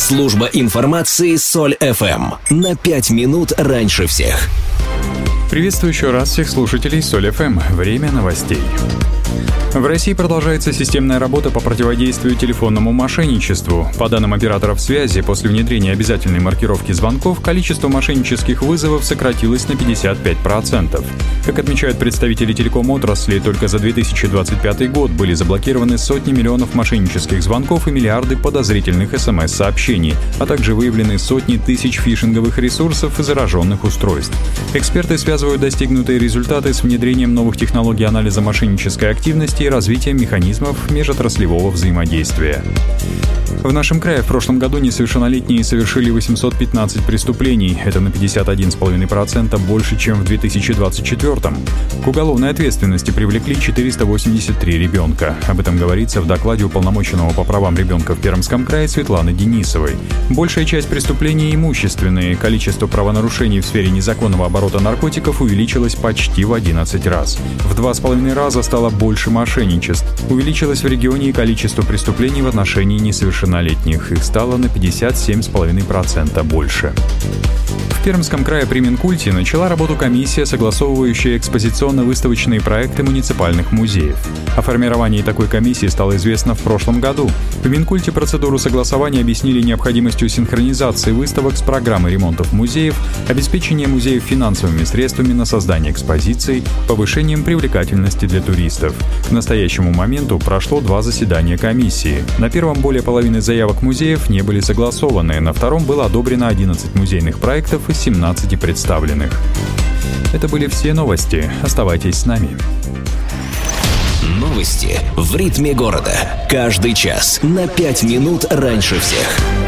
Служба информации Соль ФМ. На 5 минут раньше всех. Приветствую еще раз всех слушателей Соль ФМ. Время новостей. В России продолжается системная работа по противодействию телефонному мошенничеству. По данным операторов связи, после внедрения обязательной маркировки звонков, количество мошеннических вызовов сократилось на 55%. Как отмечают представители телеком-отрасли, только за 2025 год были заблокированы сотни миллионов мошеннических звонков и миллиарды подозрительных СМС-сообщений, а также выявлены сотни тысяч фишинговых ресурсов и зараженных устройств. Эксперты связывают достигнутые результаты с внедрением новых технологий анализа мошеннической активности и развитием механизмов межотраслевого взаимодействия. В нашем крае в прошлом году несовершеннолетние совершили 815 преступлений. Это на 51,5% больше, чем в 2024. К уголовной ответственности привлекли 483 ребенка. Об этом говорится в докладе уполномоченного по правам ребенка в Пермском крае Светланы Денисовой. Большая часть преступлений имущественные. Количество правонарушений в сфере незаконного оборота наркотиков увеличилось почти в 11 раз. В 2,5 раза стало больше мошенничеств. Увеличилось в регионе и количество преступлений в отношении несовершеннолетних. Их стало на 57,5% больше. В Пермском крае при Минкульте начала работу комиссия, согласовывающая экспозиционно-выставочные проекты муниципальных музеев. О формировании такой комиссии стало известно в прошлом году. В Минкульте процедуру согласования объяснили необходимостью синхронизации выставок с программой ремонтов музеев, обеспечения музеев финансовыми средствами на создание экспозиций, повышением привлекательности для туристов. К настоящему моменту прошло 2 заседания комиссии. На первом более половины заявок музеев не были согласованы, на втором было одобрено 11 музейных проектов из 17 представленных. Это были все новости. Оставайтесь с нами. Новости в ритме города. Каждый час на 5 минут раньше всех.